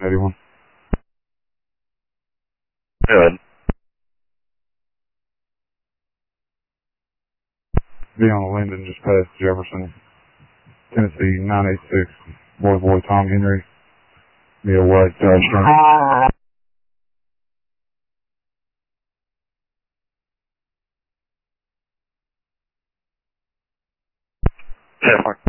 81. Good. Be on Linden just past Jefferson, Tennessee 986. Boy, Tom Henry. Be a white Stern. Yeah,